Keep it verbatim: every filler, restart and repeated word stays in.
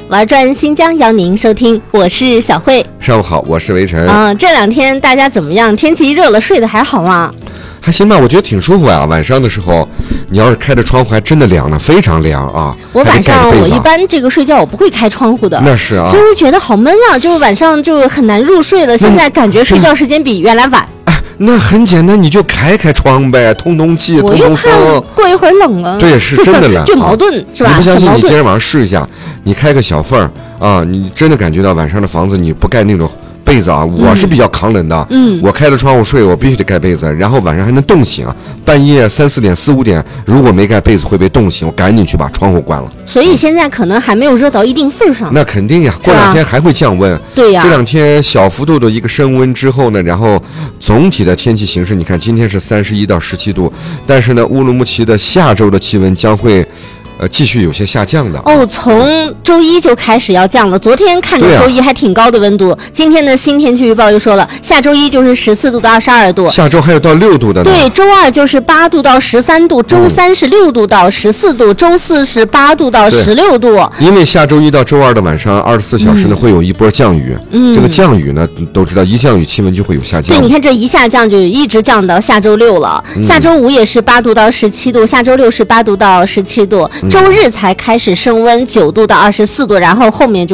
玩转新疆，邀您收听，我是小慧。 上午好，我是维晨。 啊、呃，这两天大家怎么样？天气热了，睡得还好吗？ 还行吧，我觉得挺舒服呀。晚上的时候，你要是开着窗户，还真的凉呢，非常凉啊。 我晚上我一般这个睡觉我不会开窗户的， 那是啊， 所以我觉得好闷啊，就是晚上就很难入睡了。现在感觉睡觉时间比原来晚。 那很简单，你就开开窗呗，通通气，通通风。 我又怕过一会儿冷了。 对，是真的冷， 就矛盾、啊、是吧？ 你不相信，你今天晚上试一下，你开个小缝儿啊，你真的感觉到晚上的房子你不盖那种被子啊，我是比较抗冷的。嗯，我开着窗户睡，我必须得盖被子，然后晚上还能冻醒。半夜三四点、四五点，如果没盖被子会被冻醒，我赶紧去把窗户关了。 所以现在可能还没有热到一定份上。 那肯定呀，过两天还会降温。 对呀， 这两天小幅度的一个升温之后呢，然后总体的天气形势，你看今天是三十一到十七度，但是呢，乌鲁木齐的下周的气温将会。呃，继续有些下降的哦，从周一就开始要降了。昨天看着周一还挺高的温度，啊、今天的新天气预报又说了，下周一就是十四度到二十二度， 下周还有到六度的呢。 对，周二就是八度到十三度，周三是六度到十四度，嗯、周四是八度到十六度。 因为下周一到周二的晚上二十四小时呢，嗯、会有一波降雨。嗯，这个降雨呢，都知道一降雨气温就会有下降。 对，你看这一下降就一直降到下周六了，嗯、下周五也是八度到十七度，下周六是八度到十七度。周日才开始升温九度到二十四度，然后后面就